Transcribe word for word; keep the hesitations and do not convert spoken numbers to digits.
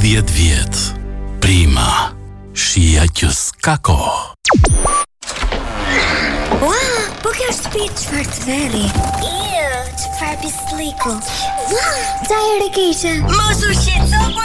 tridhjetë vjet. Prima. Shija që s'ka kohë. Ua, po kjo shtëpi çfarë të veri? Iu, çfarë pisliku. Ua, ca herë keqe. Mos u shqetëso,